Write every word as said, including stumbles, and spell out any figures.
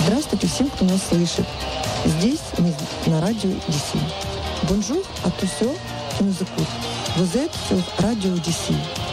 Здравствуйте всем, кто нас слышит. Здесь мы на радио Одиссей. Бонжур, а то все, qui nous écoute. Vous êtes sur Radio Odyssey.